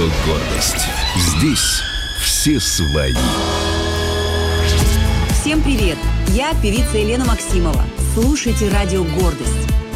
Радио «Гордость». Здесь все свои. Всем привет! Я певица Елена Максимова. Слушайте «Радио «Гордость».